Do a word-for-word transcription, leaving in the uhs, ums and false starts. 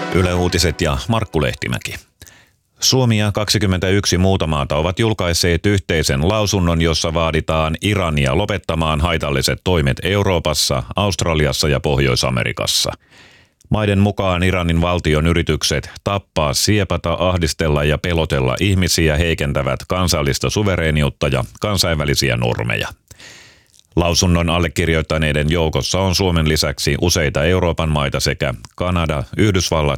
Yle Uutiset ja Markku Lehtimäki. Suomi ja kaksikymmentäyksi muuta maata ovat julkaisseet yhteisen lausunnon, jossa vaaditaan Irania lopettamaan haitalliset toimet Euroopassa, Australiassa ja Pohjois-Amerikassa. Maiden mukaan Iranin valtion yritykset tappaa, siepata, ahdistella ja pelotella ihmisiä heikentävät kansallista suvereeniutta ja kansainvälisiä normeja. Lausunnon allekirjoittaneiden joukossa on Suomen lisäksi useita Euroopan maita sekä Kanada, Yhdysvallat,